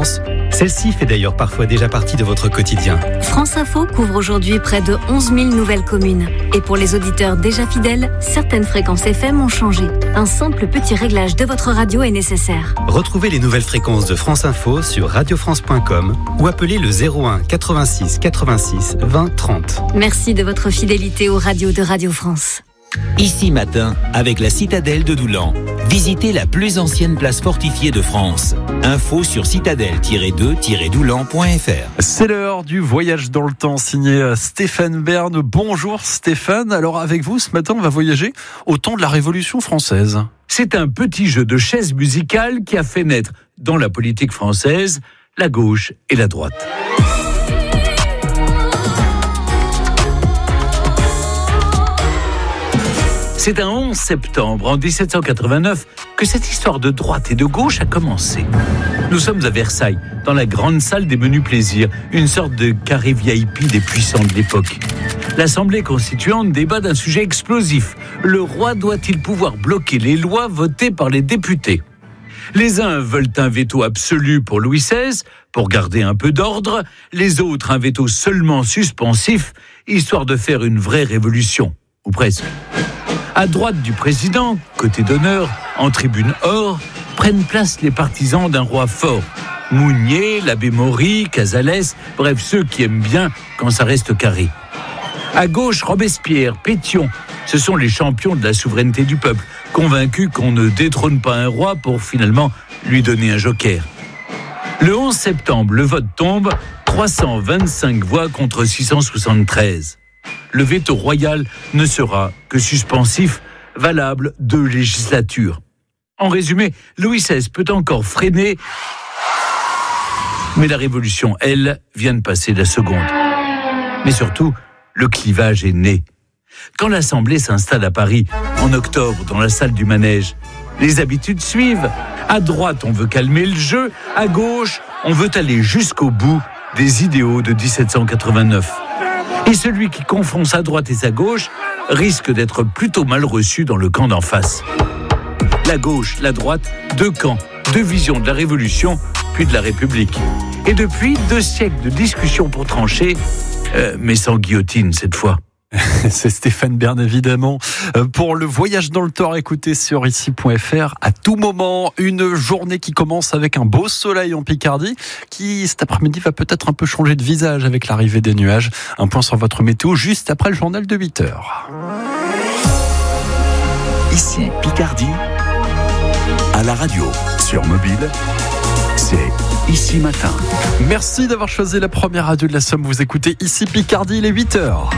France. Celle-ci fait d'ailleurs parfois déjà partie de votre quotidien. France Info couvre aujourd'hui près de 11 000 nouvelles communes. Et pour les auditeurs déjà fidèles, certaines fréquences FM ont changé. Un simple petit réglage de votre radio est nécessaire. Retrouvez les nouvelles fréquences de France Info sur radiofrance.com ou appelez le 01 86 86 20 30. Merci de votre fidélité aux radios de Radio France. Ici matin, avec la citadelle de Doulan. Visitez la plus ancienne place fortifiée de France. Info sur citadelle-2-doulan.fr. C'est l'heure du voyage dans le temps signé Stéphane Bern. Bonjour Stéphane. Alors avec vous, ce matin, on va voyager au temps de la Révolution française. C'est un petit jeu de chaises musicales qui a fait naître, dans la politique française, la gauche et la droite. C'est un 11 septembre en 1789 que cette histoire de droite et de gauche a commencé. Nous sommes à Versailles, dans la grande salle des menus plaisirs, une sorte de carré VIP des puissants de l'époque. L'Assemblée constituante débat d'un sujet explosif. Le roi doit-il pouvoir bloquer les lois votées par les députés ? Les uns veulent un veto absolu pour Louis XVI, pour garder un peu d'ordre. Les autres, un veto seulement suspensif, histoire de faire une vraie révolution, ou presque. À droite du président, côté d'honneur, en tribune or, prennent place les partisans d'un roi fort. Mounier, l'abbé Maury, Casales, bref, ceux qui aiment bien quand ça reste carré. À gauche, Robespierre, Pétion, ce sont les champions de la souveraineté du peuple, convaincus qu'on ne détrône pas un roi pour finalement lui donner un joker. Le 11 septembre, le vote tombe, 325 voix contre 673. Le veto royal ne sera que suspensif, valable 2 législatures. En résumé, Louis XVI peut encore freiner, mais la Révolution, elle, vient de passer la seconde. Mais surtout, le clivage est né. Quand l'Assemblée s'installe à Paris, en octobre, dans la salle du Manège, les habitudes suivent. À droite, on veut calmer le jeu. À gauche, on veut aller jusqu'au bout des idéaux de 1789. Et celui qui confond sa droite et sa gauche risque d'être plutôt mal reçu dans le camp d'en face. La gauche, la droite, 2 camps, 2 visions de la Révolution, puis de la République. Et depuis, 2 siècles de discussions pour trancher, mais sans guillotine cette fois. C'est Stéphane Bern, évidemment. Pour le voyage dans le temps, écoutez sur ici.fr. À tout moment, une journée qui commence avec un beau soleil en Picardie, qui cet après-midi va peut-être un peu changer de visage avec l'arrivée des nuages. Un point sur votre météo juste après le journal de 8h. Ici Picardie, à la radio, sur mobile, c'est Ici Matin. Merci d'avoir choisi la première radio de la Somme. Vous écoutez Ici Picardie, il est 8h.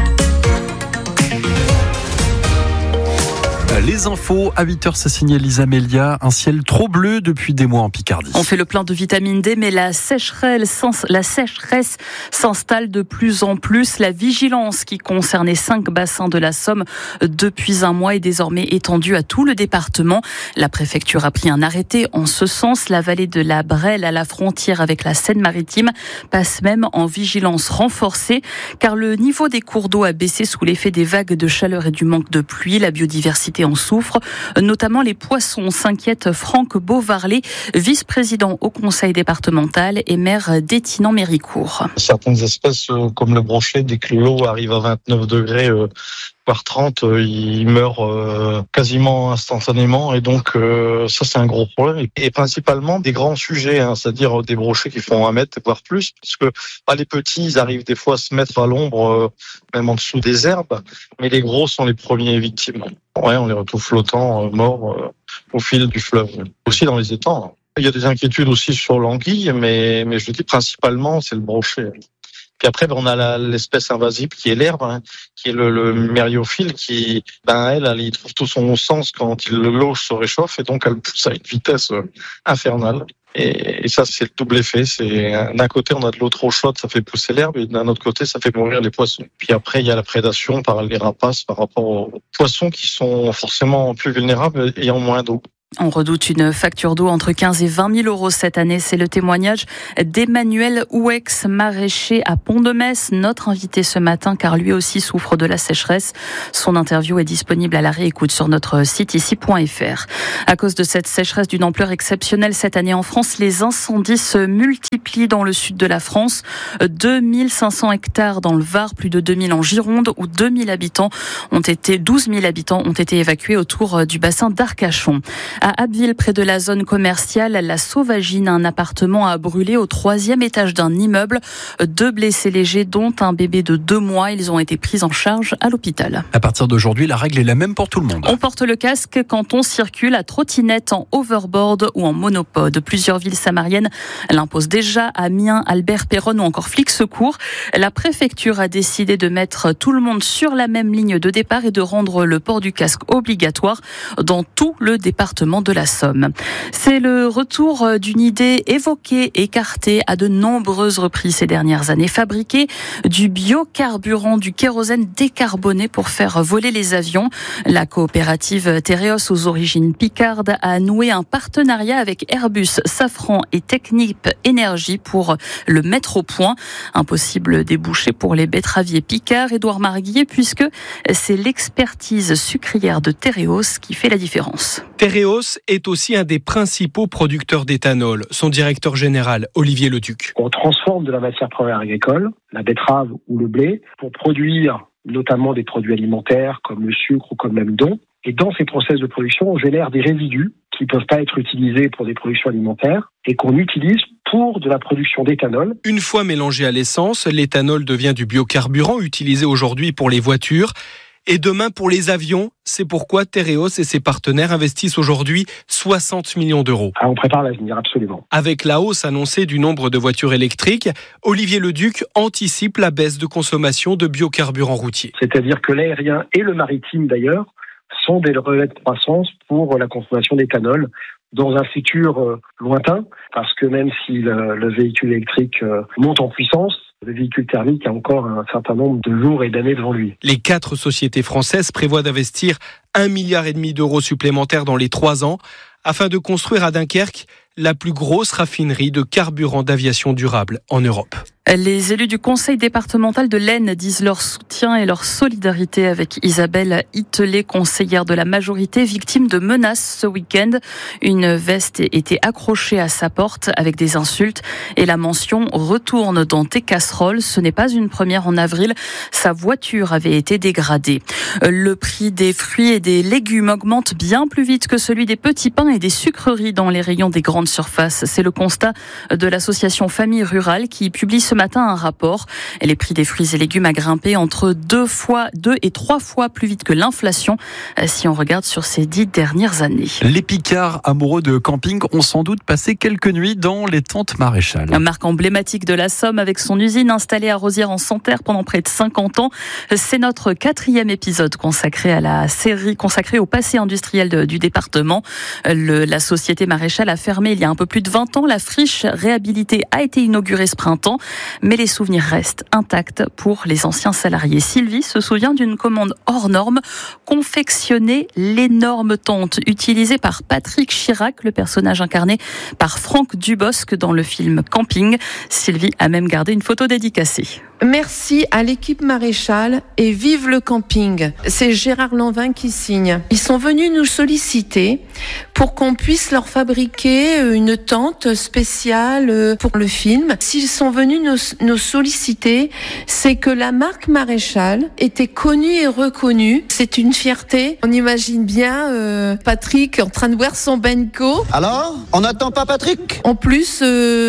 Les infos à 8h, c'est signé Lisa Melia. Un ciel trop bleu depuis des mois en Picardie. On fait le plein de vitamine D, mais la sécheresse s'installe de plus en plus. La vigilance qui concernait 5 bassins de la Somme depuis un mois est désormais étendue à tout le département. La préfecture a pris un arrêté en ce sens. La vallée de la Brelle, à la frontière avec la Seine-Maritime, passe même en vigilance renforcée, car le niveau des cours d'eau a baissé sous l'effet des vagues de chaleur et du manque de pluie. La biodiversité en souffre, notamment les poissons, s'inquiète Franck Beauvarlet, vice-président au conseil départemental et maire d'Étinan-Méricourt. Certaines espèces comme le brochet, dès que l'eau arrive à 29 degrés par 30, il meurt quasiment instantanément, et donc ça c'est un gros problème, et principalement des grands sujets, c'est-à-dire des brochets qui font 1 mètre voire plus, parce que les petits ils arrivent des fois à se mettre à l'ombre même en dessous des herbes, mais les gros sont les premiers victimes. Ouais, on les retrouve flottants, morts au fil du fleuve, aussi dans les étangs. Il y a des inquiétudes aussi sur l'anguille, mais je dis principalement c'est le brochet. Puis après, on a l'espèce invasive qui est l'herbe, qui est le mériophile, qui, elle y trouve tout son sens quand l'eau se réchauffe, et donc elle pousse à une vitesse infernale. Et ça, c'est le double effet. C'est d'un côté, on a de l'eau trop chaude, ça fait pousser l'herbe, et d'un autre côté, ça fait mourir les poissons. Puis après, il y a la prédation par les rapaces par rapport aux poissons qui sont forcément plus vulnérables ayant moins d'eau. On redoute une facture d'eau entre 15 et 20 000 euros cette année. C'est le témoignage d'Emmanuel Houex, maraîcher à Pont-de-Metz, notre invité ce matin, car lui aussi souffre de la sécheresse. Son interview est disponible à la réécoute sur notre site ici.fr. À cause de cette sécheresse d'une ampleur exceptionnelle cette année en France, les incendies se multiplient dans le sud de la France. 2500 hectares dans le Var, plus de 2000 en Gironde, où 12 000 habitants ont été évacués autour du bassin d'Arcachon. À Abbeville, près de la zone commerciale, la Sauvagine, un appartement a brûlé au 3e étage d'un immeuble. 2 blessés légers, dont un bébé de 2 mois. Ils ont été pris en charge à l'hôpital. À partir d'aujourd'hui, la règle est la même pour tout le monde. On porte le casque quand on circule à trottinette, en overboard ou en monopode. Plusieurs villes samariennes l'imposent déjà. Amiens, Albert-Péronne ou encore Flix-Secours. La préfecture a décidé de mettre tout le monde sur la même ligne de départ et de rendre le port du casque obligatoire dans tout le département de la Somme. C'est le retour d'une idée évoquée, écartée à de nombreuses reprises ces dernières années. Fabriquer du biocarburant, du kérosène décarboné pour faire voler les avions. La coopérative Tereos, aux origines picardes, a noué un partenariat avec Airbus, Safran et Technip Énergie pour le mettre au point. Un possible débouché pour les betteraviers picards, Édouard Marguillet, puisque c'est l'expertise sucrière de Tereos qui fait la différence. Tereos est aussi un des principaux producteurs d'éthanol. Son directeur général, Olivier Leduc. On transforme de la matière première agricole, la betterave ou le blé, pour produire notamment des produits alimentaires comme le sucre ou comme l'amidon. Et dans ces process de production, on génère des résidus qui ne peuvent pas être utilisés pour des productions alimentaires et qu'on utilise pour de la production d'éthanol. Une fois mélangé à l'essence, l'éthanol devient du biocarburant utilisé aujourd'hui pour les voitures et demain pour les avions. C'est pourquoi Tereos et ses partenaires investissent aujourd'hui 60 millions d'euros. On prépare l'avenir, absolument. Avec la hausse annoncée du nombre de voitures électriques, Olivier Leduc anticipe la baisse de consommation de biocarburants routiers. C'est-à-dire que l'aérien et le maritime d'ailleurs sont des relais de croissance pour la consommation d'éthanol dans un futur lointain, parce que même si le véhicule électrique monte en puissance, le véhicule thermique a encore un certain nombre de jours et d'années devant lui. Les 4 sociétés françaises prévoient d'investir 1,5 milliard d'euros supplémentaires dans les 3 ans afin de construire à Dunkerque la plus grosse raffinerie de carburant d'aviation durable en Europe. Les élus du conseil départemental de l'Aisne disent leur soutien et leur solidarité avec Isabelle Itelet, conseillère de la majorité, victime de menaces ce week-end. Une veste était accrochée à sa porte avec des insultes et la mention « Retourne dans tes casseroles ». Ce n'est pas une première. En avril, sa voiture avait été dégradée. Le prix des fruits et des légumes augmente bien plus vite que celui des petits pains et des sucreries dans les rayons des grandes surfaces. C'est le constat de l'association Famille Rurale qui publie ce matin un rapport. Les prix des fruits et légumes a grimpé entre 2 et 3 fois plus vite que l'inflation si on regarde sur ces 10 dernières années. Les Picards amoureux de camping ont sans doute passé quelques nuits dans les tentes Maréchal. Une marque emblématique de la Somme avec son usine installée à Rosières-en-Santerre pendant près de 50 ans. C'est notre 4e épisode consacré à la série consacrée au passé industriel du département. La société Maréchal a fermé il y a un peu plus de 20 ans. La friche réhabilitée a été inaugurée ce printemps, mais les souvenirs restent intacts pour les anciens salariés. Sylvie se souvient d'une commande hors norme, confectionner l'énorme tente utilisée par Patrick Chirac, le personnage incarné par Franck Dubosc dans le film Camping. Sylvie a même gardé une photo dédicacée. Merci à l'équipe Maréchal et vive le camping. C'est Gérard Lanvin qui signe. Ils sont venus nous solliciter pour qu'on puisse leur fabriquer une tente spéciale pour le film. S'ils sont venus nous solliciter, c'est que la marque Maréchal était connue et reconnue. C'est une fierté. On imagine bien Patrick en train de boire son Benko. Alors, on n'attend pas Patrick ? En plus,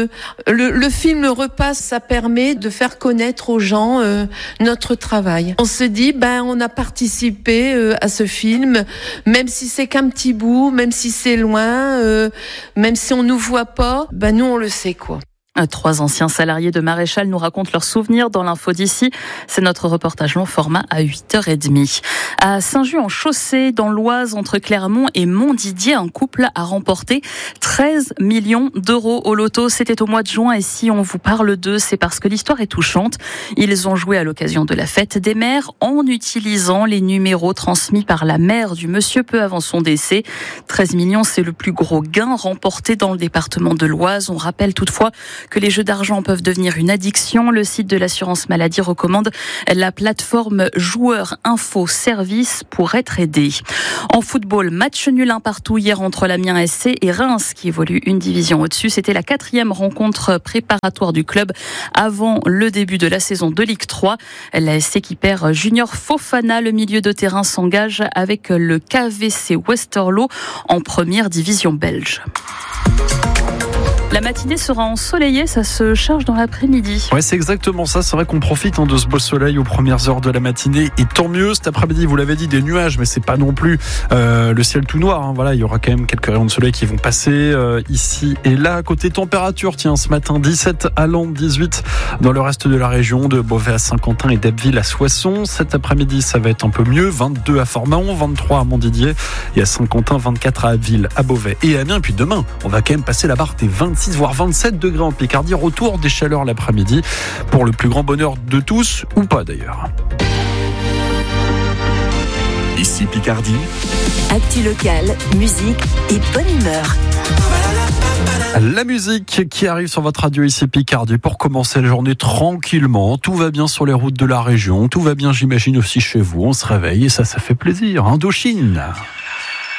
le film repasse, ça permet de faire connaître aux gens notre travail. On se dit, on a participé à ce film, même si c'est qu'un petit bout, même si c'est loin, même si on nous voit pas, nous on le sait quoi. 3 anciens salariés de Maréchal nous racontent leurs souvenirs dans l'info d'ici. C'est notre reportage long format à 8h30. À Saint-Just-en-Chaussée, dans l'Oise, entre Clermont et Montdidier, un couple a remporté 13 millions d'euros au loto. C'était au mois de juin et si on vous parle d'eux, c'est parce que l'histoire est touchante. Ils ont joué à l'occasion de la fête des mères en utilisant les numéros transmis par la mère du monsieur peu avant son décès. 13 millions, c'est le plus gros gain remporté dans le département de l'Oise. On rappelle toutefois que les jeux d'argent peuvent devenir une addiction. Le site de l'assurance maladie recommande la plateforme Joueurs Info Service pour être aidé. En football, match nul 1 partout hier entre l'Amiens SC et Reims qui évolue une division au-dessus. C'était la 4e rencontre préparatoire du club avant le début de la saison de Ligue 3. La SC qui perd Junior Fofana, le milieu de terrain, s'engage avec le KVC Westerlo en première division belge. La matinée sera ensoleillée, ça se charge dans l'après-midi. Ouais, c'est exactement ça. C'est vrai qu'on profite de ce beau soleil aux premières heures de la matinée. Et tant mieux, cet après-midi, vous l'avez dit, des nuages, mais c'est pas non plus le ciel tout noir. Voilà, il y aura quand même quelques rayons de soleil qui vont passer ici et là. Côté température, tiens, ce matin, 17 à Landes, 18 dans le reste de la région, de Beauvais à Saint-Quentin et d'Abbeville à Soissons. Cet après-midi, ça va être un peu mieux. 22 à Fort-Mahon, 23 à Montdidier et à Saint-Quentin, 24 à Abbeville, à Beauvais et à Amiens. Et puis demain, on va quand même passer la barre des 26 voire 27 degrés en Picardie, retour des chaleurs l'après-midi pour le plus grand bonheur de tous, ou pas d'ailleurs. Ici Picardie. Actu locale, musique et bonne humeur. La musique qui arrive sur votre radio ici Picardie pour commencer la journée tranquillement. Tout va bien sur les routes de la région, tout va bien j'imagine aussi chez vous. On se réveille et ça fait plaisir. Indochine.